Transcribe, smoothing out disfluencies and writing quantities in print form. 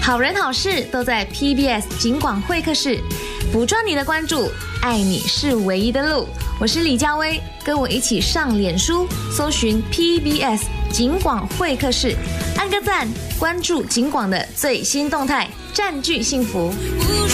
好人好事都在 PBS 警广会客室，捕捉你的关注，爱你是唯一的路。我是李佳薇，跟我一起上脸书搜寻 PBS 警广会客室，按个赞，关注警广的最新动态，占据幸福。